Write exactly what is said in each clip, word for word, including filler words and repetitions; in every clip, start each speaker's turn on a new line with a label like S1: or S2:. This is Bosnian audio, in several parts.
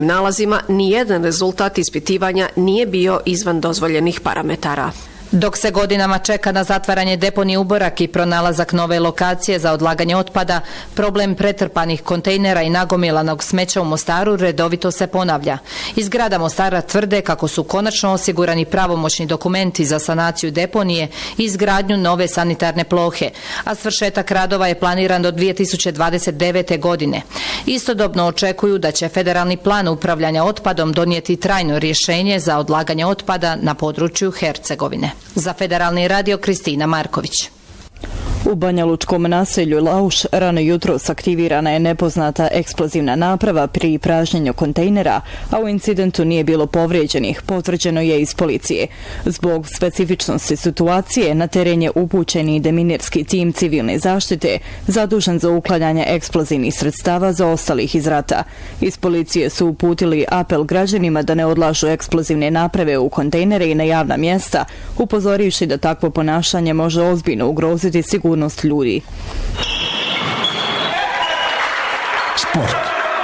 S1: nalazima nijedan rezultat ispitivanja nije bio izvan dozvoljenih parametara.
S2: Dok se godinama čeka na zatvaranje deponije Uborak i pronalazak nove lokacije za odlaganje otpada, problem pretrpanih kontejnera i nagomilanog smeća u Mostaru redovito se ponavlja. Iz grada Mostara tvrde kako su konačno osigurani pravomoćni dokumenti za sanaciju deponije i izgradnju nove sanitarne plohe, a svršetak radova je planiran do dvije tisuće dvadeset devete. godine. Istodobno očekuju da će federalni plan upravljanja otpadom donijeti trajno rješenje za odlaganje otpada na području Hercegovine. Za Federalni radio Kristina Marković.
S3: U banjalučkom naselju Lauš rano jutros aktivirana je nepoznata eksplozivna naprava pri pražnjenju kontejnera, a u incidentu nije bilo povrijeđenih, potvrđeno je iz policije. Zbog specifičnosti situacije na teren je upućen i deminirski tim civilne zaštite zadužen za uklanjanje eksplozivnih sredstava zaostalih iz rata. Iz policije su uputili apel građanima da ne odlažu eksplozivne naprave u kontejnere i na javna mjesta, upozorivši da takvo ponašanje može ozbiljno ugroziti sigurnost ljudi.
S4: Sport.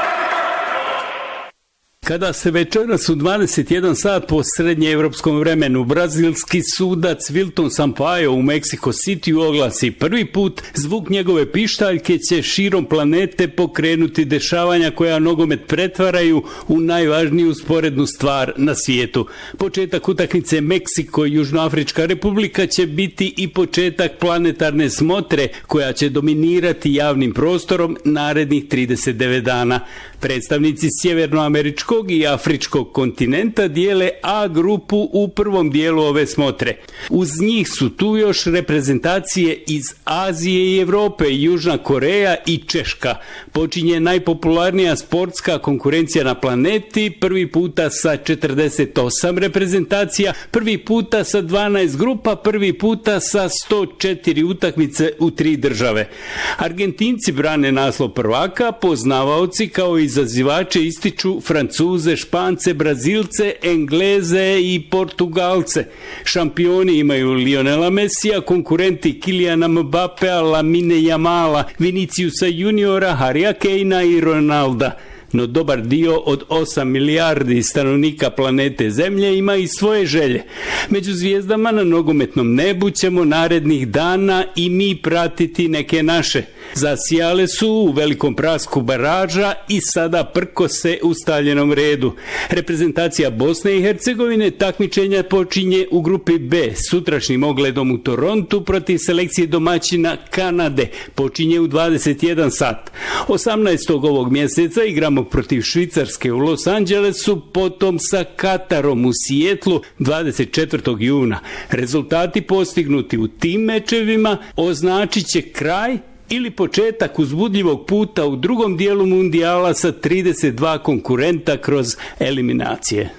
S4: Kada se večeras u dvadeset jedan sat po srednjeevropskom vremenu brazilski sudac Wilton Sampaio u Mexico City oglasi prvi put, zvuk njegove pištaljke će širom planete pokrenuti dešavanja koja nogomet pretvaraju u najvažniju sporednu stvar na svijetu. Početak utakmice Meksiko i Južnoafrička republika će biti i početak planetarne smotre koja će dominirati javnim prostorom narednih trideset devet dana. Predstavnici sjevernoameričkog i afričkog kontinenta dijele A grupu u prvom dijelu ove smotre. Uz njih su tu još reprezentacije iz Azije i Europe, Južna Koreja i Češka. Počinje najpopularnija sportska konkurencija na planeti, prvi puta sa četrdeset osam reprezentacija, prvi puta sa dvanaest grupa, prvi puta sa sto četiri utakmice u tri države. Argentinci brane naslov prvaka, poznavaoci kao izazivače ističu Francuze, Špance, Brazilce, Engleze i Portugalce. Šampioni imaju Lionela Messija, konkurenti Kilijana Mbapea, Lamine Jamala, Viniciusa Juniora, Harija Kejna i Ronalda. No dobar dio od osam milijardi stanovnika planete Zemlje ima i svoje želje. Među zvijezdama na nogometnom nebu ćemo narednih dana i mi pratiti neke naše. Zasijale su u velikom prasku baraža i sada prkose u staljenom redu. Reprezentacija Bosne i Hercegovine takmičenja počinje u grupi B sutrašnjim ogledom u Torontu protiv selekcije domaćina Kanade. Počinje u dvadeset jedan sat. osamnaestog ovog mjeseca igramo protiv Švicarske u Los Angelesu, potom sa Katarom u Sijetlu dvadeset četvrtog juna. Rezultati postignuti u tim mečevima označit će kraj ili početak uzbudljivog puta u drugom dijelu mundijala sa trideset dva konkurenta kroz eliminacije.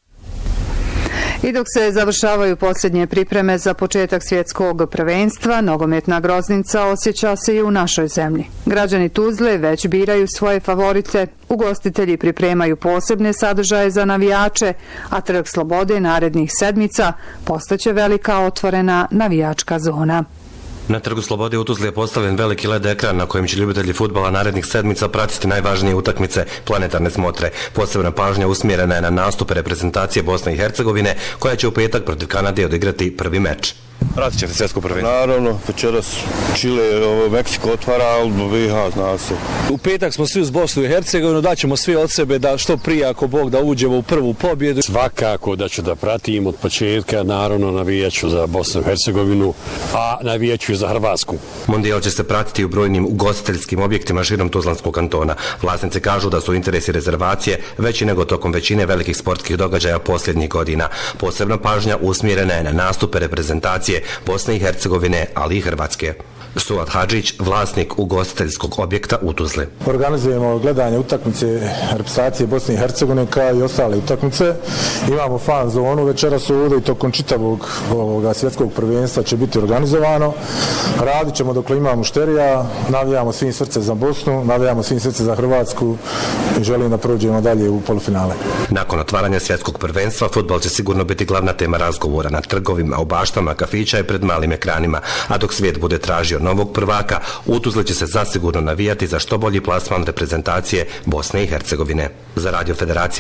S5: I dok se završavaju posljednje pripreme za početak svjetskog prvenstva, nogometna groznica osjeća se i u našoj zemlji. Građani Tuzle već biraju svoje favorite, ugostitelji pripremaju posebne sadržaje za navijače, a Trg Slobode narednih sedmica postaće velika otvorena navijačka zona.
S6: Na Trgu Slobode u Tuzli je postavljen veliki led ekran na kojem će ljubitelji fudbala narednih sedmica pratiti najvažnije utakmice planetarne smotre. Posebna pažnja usmjerena je na nastupe reprezentacije Bosne i Hercegovine koja će u petak protiv Kanade odigrati prvi meč. Pratit ćete svjetsko prvenstvo?
S7: Naravno, večeras Čile, Meksiko otvara, ali B iH zna se.
S8: U petak smo svi uz Bosnu i Hercegovinu, daćemo svi od sebe da što prije, ako Bog, da uđemo u prvu pobjedu.
S9: Svakako da ću da pratim od početka, naravno navijaću za Bosnu i Hercegovinu, a navijaću i za Hrvatsku.
S6: Mondijal će se pratiti u brojnim ugostiteljskim objektima širom Tuzlanskog kantona. Vlasnici kažu da su interesi rezervacije veći nego tokom većine velikih sportskih događaja posljednjih godina. Posebna pažnja usmjerena je na nastupe reprezentacije Bosne i Hercegovine, ali i Hrvatske. Suad Hadžić, vlasnik ugostiteljskog objekta u Tuzli.
S10: Organizujemo gledanje utakmice reprezentacije Bosne i Hercegovine kao i ostale utakmice. Imamo fan zonu, večeras ovdje i tokom čitavog ovoga svjetskog prvenstva će biti organizovano. Radit ćemo dok imamo mušterija, navijamo svim srce za Bosnu, navijamo svim srce za Hrvatsku i želim da prođemo dalje u polufinale.
S6: Nakon otvaranja svjetskog prvenstva, fudbal će sigurno biti glavna tema razgovora na trgovima, u baštama, kafića i pred malim ekranima, a dok svijet bude tražio novog prvaka, u Tuzli će se zasigurno navijati za što bolji plasman reprezentacije Bosne i Hercegovine. Za Radio Federacije